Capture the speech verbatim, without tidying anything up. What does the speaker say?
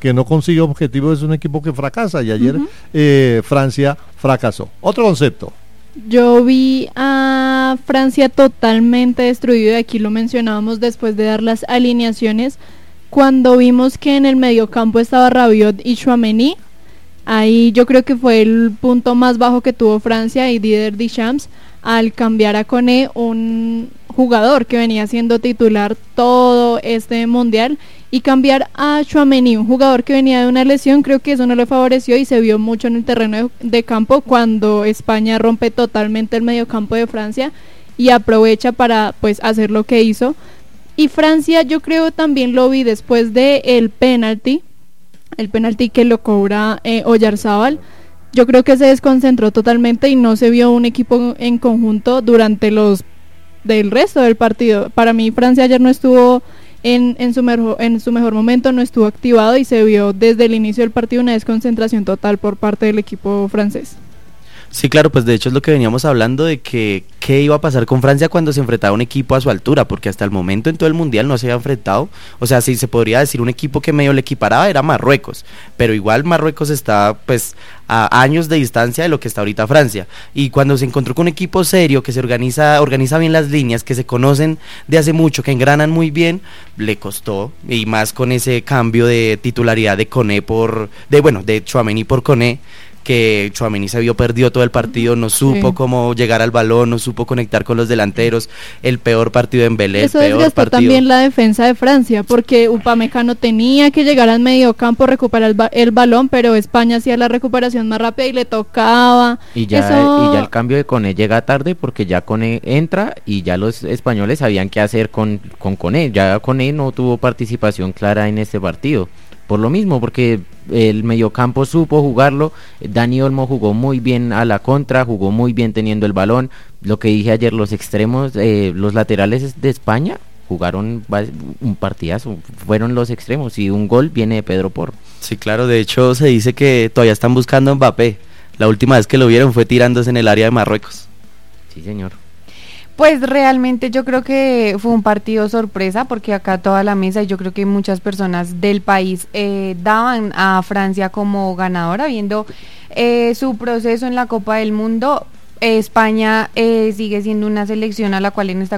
que no consigue objetivos es un equipo que fracasa, y ayer uh-huh. eh, Francia fracasó. Otro concepto. Yo vi a Francia totalmente destruido, y aquí lo mencionábamos después de dar las alineaciones, cuando vimos que en el mediocampo estaba Rabiot y Tchouaméni. Ahí yo creo que fue el punto más bajo que tuvo Francia y Didier Deschamps al cambiar a Koné, un jugador que venía siendo titular todo este mundial, y cambiar a Tchouaméni, un jugador que venía de una lesión. Creo que eso no le favoreció y se vio mucho en el terreno de, de campo cuando España rompe totalmente el mediocampo de Francia y aprovecha para pues hacer lo que hizo. Y Francia, yo creo, también lo vi después de el penalti, el penalti que lo cobra eh, Oyarzábal. Yo creo que se desconcentró totalmente y no se vio un equipo en conjunto durante los del resto del partido. Para mí Francia ayer no estuvo en, en, su mejor, en su mejor momento, no estuvo activado, y se vio desde el inicio del partido una desconcentración total por parte del equipo francés. Sí, claro, pues de hecho es lo que veníamos hablando de que qué iba a pasar con Francia cuando se enfrentaba a un equipo a su altura, porque hasta el momento en todo el mundial no se había enfrentado, o sea, si se podría decir un equipo que medio le equiparaba era Marruecos, pero igual Marruecos está pues a años de distancia de lo que está ahorita Francia, y cuando se encontró con un equipo serio que se organiza organiza bien las líneas, que se conocen de hace mucho, que engranan muy bien, le costó, y más con ese cambio de titularidad de Koné por, de bueno, de Tchouaméni por Koné, que Tchouaméni se vio perdido todo el partido, no supo sí. cómo llegar al balón, no supo conectar con los delanteros, el peor partido de Dembélé, eso el peor desgastó partido. También la defensa de Francia, porque Upamecano tenía que llegar al medio campo, recuperar el, ba- el balón, pero España hacía la recuperación más rápida y le tocaba. Y ya, eso... y ya el cambio de Koné llega tarde, porque ya Koné entra y ya los españoles sabían qué hacer con, con Koné, ya Koné no tuvo participación clara en este partido. Por lo mismo, porque el mediocampo supo jugarlo, Dani Olmo jugó muy bien a la contra, jugó muy bien teniendo el balón. Lo que dije ayer, los extremos, eh, los laterales de España jugaron un partidazo, fueron los extremos, y un gol viene de Pedro Porro. Sí, claro, de hecho se dice que todavía están buscando a Mbappé. La última vez que lo vieron fue tirándose en el área de Marruecos. Sí, señor. Pues realmente yo creo que fue un partido sorpresa, porque acá toda la mesa, y yo creo que muchas personas del país eh, daban a Francia como ganadora, viendo eh, su proceso en la Copa del Mundo. eh, España eh, sigue siendo una selección a la cual en esta